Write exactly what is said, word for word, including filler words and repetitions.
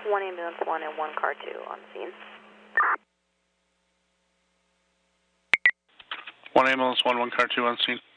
one ambulance one and one car two on scene. One ambulance one, one car two on scene.